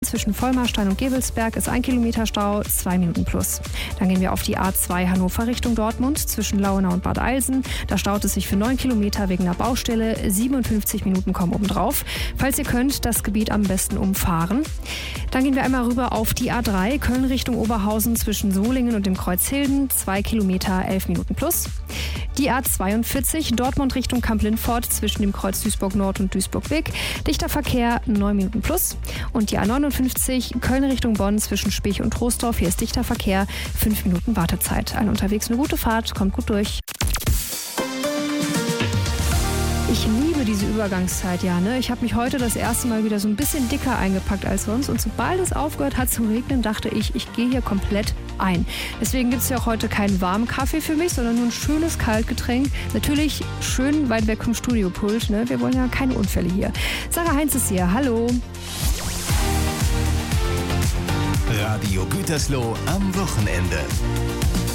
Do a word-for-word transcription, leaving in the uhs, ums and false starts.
Zwischen Vollmarstein und Gebelsberg ist ein Kilometer Stau, zwei Minuten plus. Dann gehen wir auf die A zwei Hannover Richtung Dortmund zwischen Lauenau und Bad Eilsen. Da staut es sich für neun Kilometer wegen einer Baustelle. siebenundfünfzig Minuten kommen obendrauf. Falls ihr könnt, das Gebiet am besten umfahren. Dann gehen wir einmal rüber auf die A drei Köln Richtung Oberhausen zwischen Solingen und dem Kreuz Hilden. zwei Kilometer, elf Minuten plus. Die A zweiundvierzig Dortmund Richtung Kamp-Lindfort zwischen dem Kreuz Duisburg Nord und Duisburg Weg. Dichter Verkehr, neun Minuten plus. Und die A neunundfünfzig Köln Richtung Bonn zwischen Spich und Troisdorf. Hier ist dichter Verkehr, fünf Minuten Wartezeit. Allen unterwegs eine gute Fahrt, kommt gut durch. Ich liebe diese Übergangszeit, ja. Ne? Ich habe mich heute das erste Mal wieder so ein bisschen dicker eingepackt als sonst. Und sobald es aufgehört hat zu regnen, dachte ich, ich gehe hier komplett ein. Deswegen gibt es ja auch heute keinen warmen Kaffee für mich, sondern nur ein schönes Kaltgetränk. Natürlich schön weit weg vom Studiopult. Ne? Wir wollen ja keine Unfälle hier. Sarah Heinz ist hier. Hallo. Radio Gütersloh am Wochenende.